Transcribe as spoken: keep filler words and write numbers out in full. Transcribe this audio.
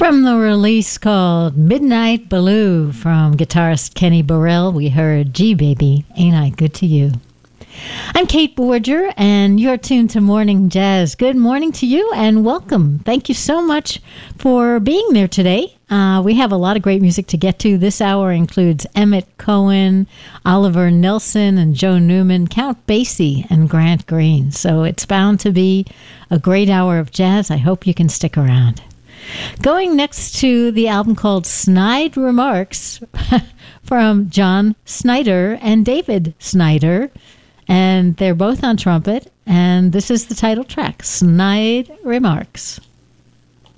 From the release called Midnight Blue from guitarist Kenny Burrell, we heard Gee Baby, Ain't I Good to You? I'm Kate Borger, and you're tuned to Morning Jazz. Good morning to you, and welcome. Thank you so much for being there today. Uh, we have a lot of great music to get to. This hour includes Emmett Cohen, Oliver Nelson, and Joe Newman, Count Basie, and Grant Green. So it's bound to be a great hour of jazz. I hope you can stick around. Going next to the album called Snide Remarks from John Snyder and David Snyder. And they're both on trumpet. And this is the title track, Snide Remarks.